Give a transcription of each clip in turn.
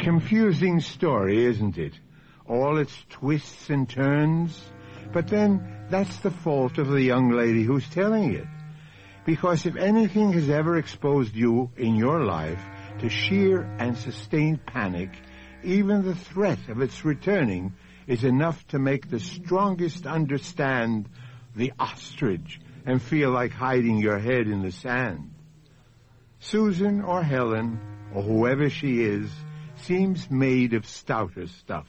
confusing story, isn't it? All its twists and turns. But then, that's the fault of the young lady who's telling it. Because if anything has ever exposed you in your life to sheer and sustained panic, even the threat of its returning is enough to make the strongest understand the ostrich and feel like hiding your head in the sand. Susan or Helen, or whoever she is, seems made of stouter stuff.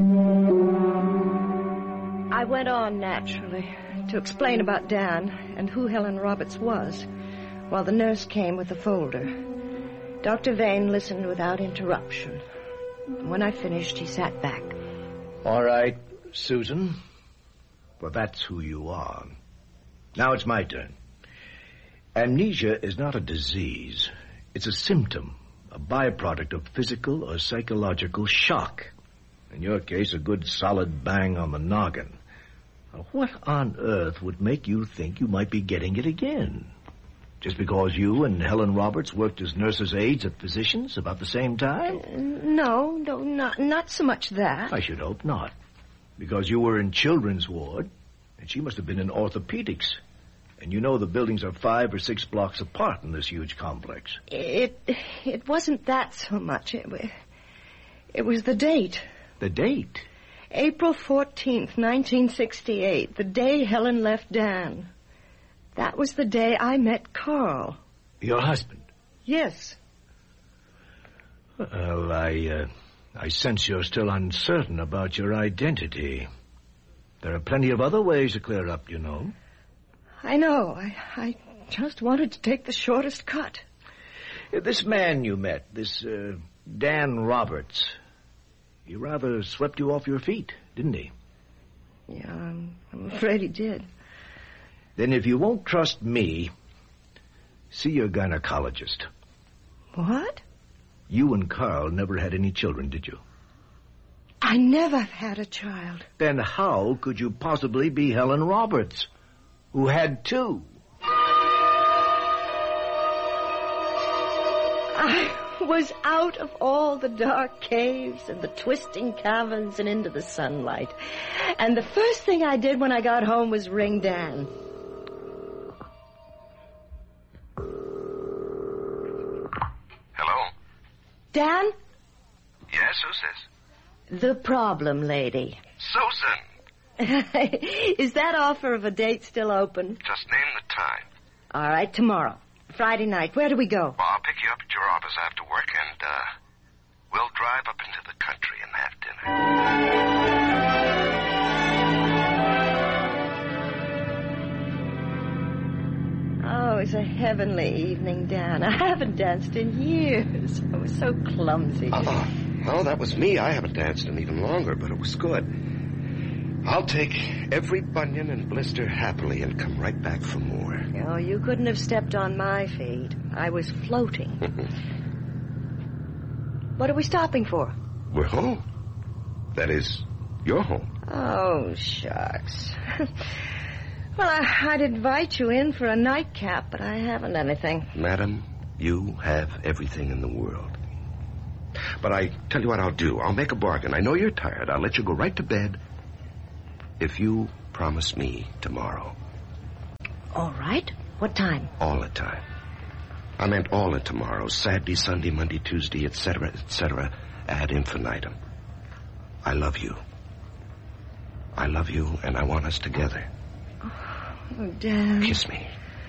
I went on naturally to explain about Dan and who Helen Roberts was, while the nurse came with the folder. Dr. Vane listened without interruption. When I finished, he sat back. All right, Susan. Well, that's who you are. Now it's my turn. Amnesia is not a disease. It's a symptom, a byproduct of physical or psychological shock. In your case, a good solid bang on the noggin. Now, what on earth would make you think you might be getting it again? Just because you and Helen Roberts worked as nurses' aides at physicians about the same time? No, not so much that. I should hope not. Because you were in children's ward, and she must have been in orthopedics. And you know the buildings are 5 or 6 blocks apart in this huge complex. It wasn't that so much. It was the date. The date? April 14th, 1968, the day Helen left Dan. That was the day I met Carl. Your husband? Yes. Well, I sense you're still uncertain about your identity. There are plenty of other ways to clear up, you know. I know. I just wanted to take the shortest cut. This man you met, this Dan Roberts, he rather swept you off your feet, didn't he? Yeah, I'm afraid he did. Then if you won't trust me, see your gynecologist. What? You and Carl never had any children, did you? I never had a child. Then how could you possibly be Helen Roberts, who had 2? I was out of all the dark caves and the twisting caverns and into the sunlight. And the first thing I did when I got home was ring Dan. Hello? Dan? Yes, who's this? The problem lady. Susan! Is that offer of a date still open? Just name the time. All right, tomorrow. Friday night. Where do we go? Well, I'll pick you up at your office after work, and, we'll drive up into the country and have dinner. Oh, it's a heavenly evening, Dan. I haven't danced in years. I was so clumsy. Oh, that was me. I haven't danced in even longer, but it was good. I'll take every bunion and blister happily and come right back for more. Oh, you couldn't have stepped on my feet. I was floating. What are we stopping for? We're home. That is, you're home. Oh, shucks. Well, I'd invite you in for a nightcap, but I haven't anything. Madam, you have everything in the world. But I tell you what I'll do. I'll make a bargain. I know you're tired. I'll let you go right to bed if you promise me tomorrow. All right. What time? All the time. I meant all the tomorrows. Saturday, Sunday, Monday, Tuesday, etc., ad infinitum. I love you. I love you, and I want us together. Oh, Dan. Kiss me.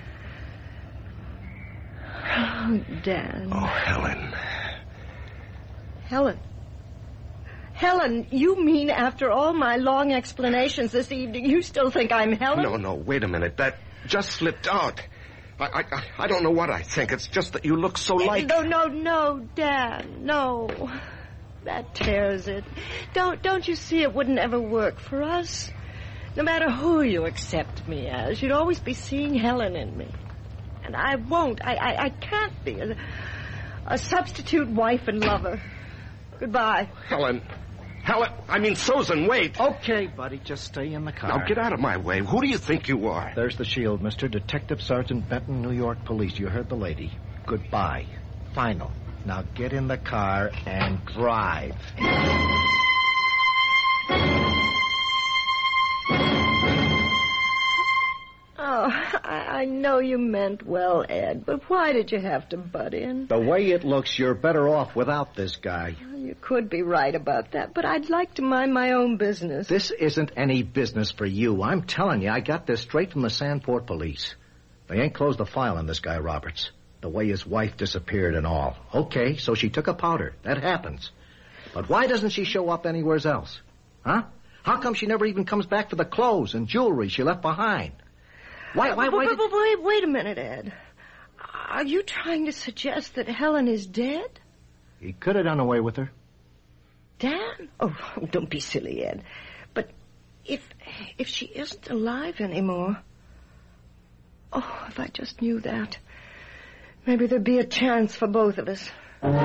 Oh, Dan. Oh, Helen. Helen. Helen, you mean after all my long explanations this evening, you still think I'm Helen? No, wait a minute. That just slipped out. I don't know what I think. It's just that you look so like... No, Dan, no. That tears it. Don't you see it wouldn't ever work for us? No matter who you accept me as, you'd always be seeing Helen in me. And I won't. I can't be a substitute wife and lover. Goodbye. Helen, I mean Susan, wait. Okay, buddy, just stay in the car. Now get out of my way. Who do you think you are? There's the shield, Mr. Detective Sergeant Benton, New York Police. You heard the lady. Goodbye. Final. Now get in the car and drive. Oh, I know you meant well, Ed, but why did you have to butt in? The way it looks, you're better off without this guy. Well, you could be right about that, but I'd like to mind my own business. This isn't any business for you. I'm telling you, I got this straight from the Sandport police. They ain't closed the file on this guy, Roberts. The way his wife disappeared and all. Okay, so she took a powder. That happens. But why doesn't she show up anywhere else? Huh? How come she never even comes back for the clothes and jewelry she left behind? Wait a minute, Ed. Are you trying to suggest that Helen is dead? He could have done away with her. Dan? Oh, don't be silly, Ed. But if she isn't alive anymore... Oh, if I just knew that. Maybe there'd be a chance for both of us.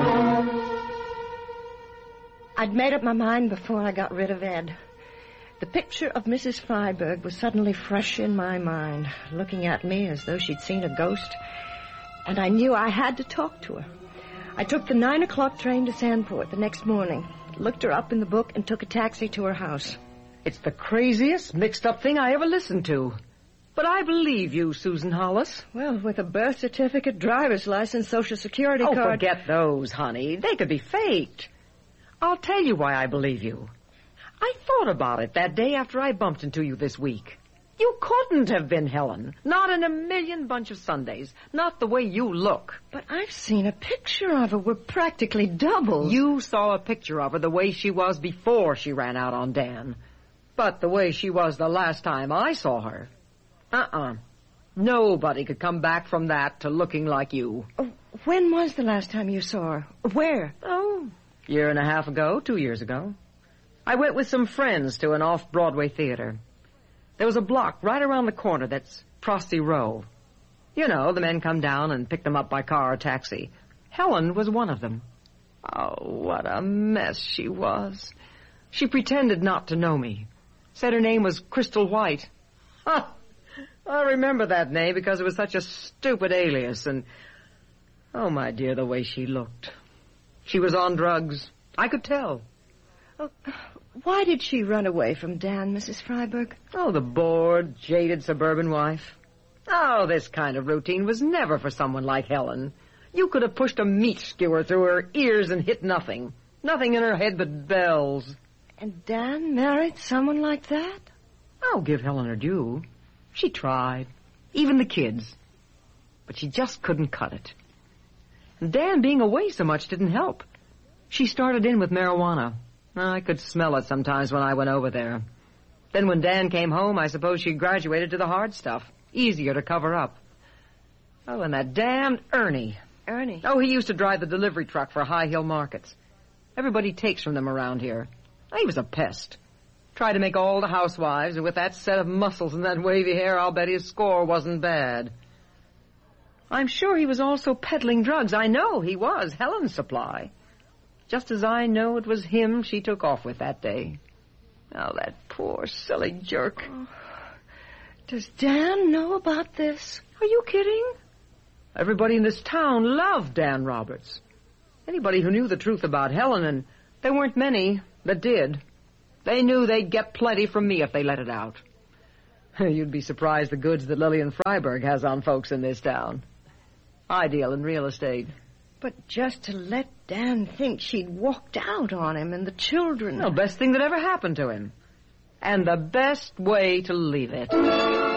I'd made up my mind before I got rid of Ed. The picture of Mrs. Freiberg was suddenly fresh in my mind, looking at me as though she'd seen a ghost, and I knew I had to talk to her. I took the 9 o'clock train to Sandport the next morning, looked her up in the book, and took a taxi to her house. It's the craziest, mixed-up thing I ever listened to. But I believe you, Susan Hollis. Well, with a birth certificate, driver's license, Social Security card... Oh, forget those, honey. They could be faked. I'll tell you why I believe you. I thought about it that day after I bumped into you this week. You couldn't have been Helen. Not in a million bunch of Sundays. Not the way you look. But I've seen a picture of her. We're practically doubles. You saw a picture of her the way she was before she ran out on Dan. But the way she was the last time I saw her... Nobody could come back from that to looking like you. When was the last time you saw her? Where? Oh, year and a half ago, 2 years ago. I went with some friends to an off-Broadway theater. There was a block right around the corner that's Prosty Row. You know, the men come down and pick them up by car or taxi. Helen was one of them. Oh, what a mess she was. She pretended not to know me. Said her name was Crystal White. Huh. I remember that name because it was such a stupid alias, and... Oh, my dear, the way she looked. She was on drugs. I could tell. Oh, why did she run away from Dan, Mrs. Freiberg? Oh, the bored, jaded suburban wife. Oh, this kind of routine was never for someone like Helen. You could have pushed a meat skewer through her ears and hit nothing. Nothing in her head but bells. And Dan married someone like that? I'll give Helen her due. She tried. Even the kids. But she just couldn't cut it. And Dan being away so much didn't help. She started in with marijuana. I could smell it sometimes when I went over there. Then when Dan came home, I suppose she graduated to the hard stuff. Easier to cover up. Oh, and that damned Ernie. Ernie? Oh, he used to drive the delivery truck for High Hill Markets. Everybody takes from them around here. He was a pest. Tried to make all the housewives, and with that set of muscles and that wavy hair, I'll bet his score wasn't bad. I'm sure he was also peddling drugs. I know he was Helen's supply. Just as I know it was him she took off with that day. Oh, that poor, silly jerk. Oh. Does Dan know about this? Are you kidding? Everybody in this town loved Dan Roberts. Anybody who knew the truth about Helen, and there weren't many that did. They knew they'd get plenty from me if they let it out. You'd be surprised the goods that Lillian Freiberg has on folks in this town. I deal in real estate. But just to let Dan think she'd walked out on him and the children... The best thing that ever happened to him. And the best way to leave it. Well,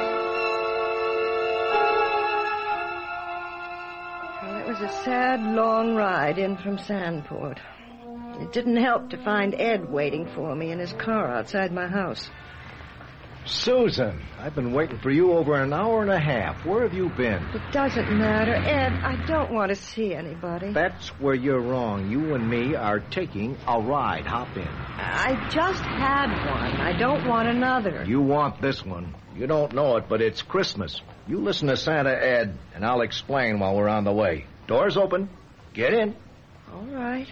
it was a sad, long ride in from Sandport. It didn't help to find Ed waiting for me in his car outside my house. Susan, I've been waiting for you over an hour and a half. Where have you been? It doesn't matter, Ed. I don't want to see anybody. That's where you're wrong. You and me are taking a ride. Hop in. I just had one. I don't want another. You want this one. You don't know it, but it's Christmas. You listen to Santa Ed, and I'll explain while we're on the way. Doors open. Get in. All right.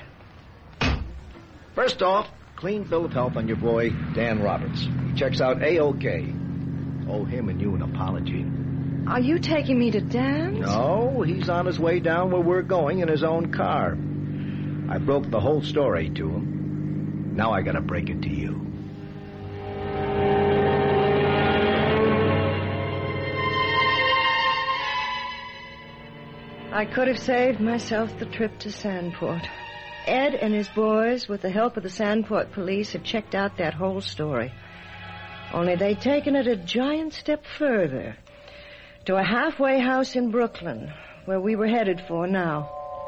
First off, clean bill of health on your boy, Dan Roberts. He checks out A-OK. Owe him and you an apology. Are you taking me to Dan's? No, he's on his way down where we're going in his own car. I broke the whole story to him. Now I gotta break it to you. I could have saved myself the trip to Sandport. Ed and his boys, with the help of the Sandport police, had checked out that whole story. Only they'd taken it a giant step further, to a halfway house in Brooklyn, where we were headed for now.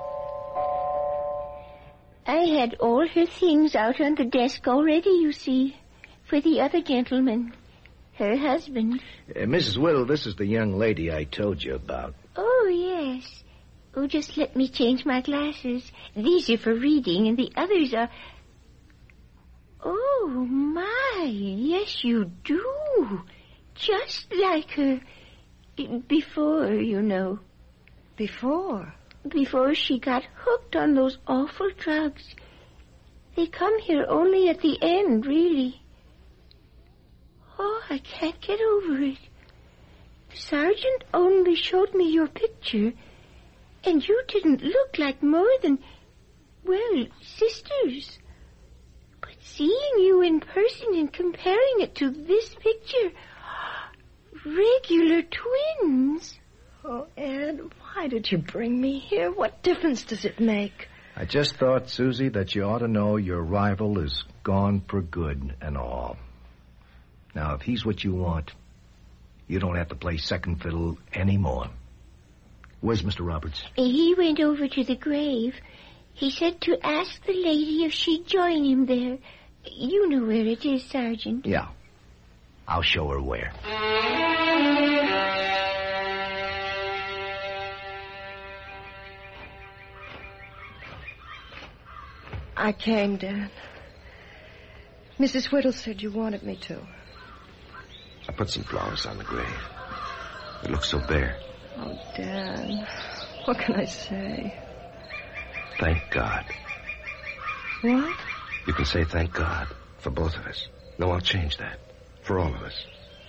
I had all her things out on the desk already, you see, for the other gentleman, her husband. Mrs. Whittle, this is the young lady I told you about. Oh, yes. Oh, just let me change my glasses. These are for reading, and the others are... Oh, my, yes, you do. Just like her. Before, you know. Before? Before she got hooked on those awful drugs. They come here only at the end, really. Oh, I can't get over it. The sergeant only showed me your picture, and you didn't look like more than, well, sisters. But seeing you in person and comparing it to this picture, regular twins. Oh, Ed, why did you bring me here? What difference does it make? I just thought, Susie, that you ought to know your rival is gone for good and all. Now, if he's what you want, you don't have to play second fiddle anymore. Where's Mr. Roberts? He went over to the grave. He said to ask the lady if she'd join him there. You know where it is, Sergeant. Yeah. I'll show her where. I came, Dan. Mrs. Whittle said you wanted me to. I put some flowers on the grave. It looks so bare. Oh, Dan, what can I say? Thank God. What? You can say thank God for both of us. No, I'll change that. For all of us.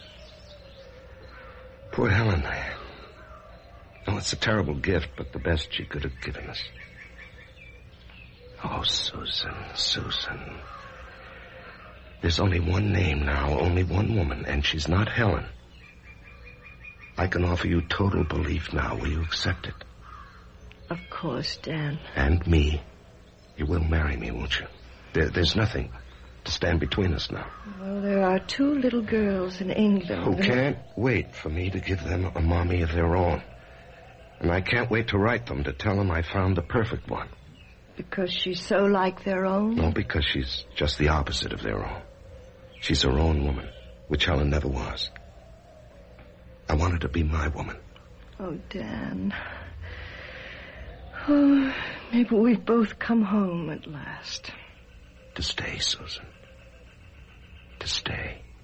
Poor Helen. Oh, it's a terrible gift, but the best she could have given us. Oh, Susan, Susan. There's only one name now, only one woman, and she's not Helen. I can offer you total belief now. Will you accept it? Of course, Dan. And me. You will marry me, won't you? There's nothing to stand between us now. Well, there are 2 little girls in England who can't wait for me to give them a mommy of their own. And I can't wait to write them to tell them I found the perfect one. Because she's so like their own? No, because she's just the opposite of their own. She's her own woman, which Helen never was. I want her to be my woman. Oh, Dan. Oh, maybe we've both come home at last. To stay, Susan. To stay.